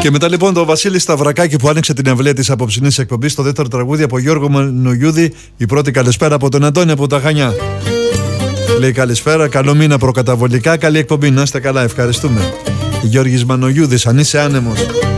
Και μετά λοιπόν το Βασίλη Σταυρακάκη που άνοιξε την ευλαία της απόψινής εκπομπής, το δεύτερο τραγούδι από Γιώργο Μανογιούδη. Η πρώτη καλησπέρα από τον Αντώνη από τα Χανιά. Λέει καλησπέρα, καλό μήνα προκαταβολικά, καλή εκπομπή, να είστε καλά, ευχαριστούμε. Γιώργης Μανογιούδης, αν είσαι άνεμος.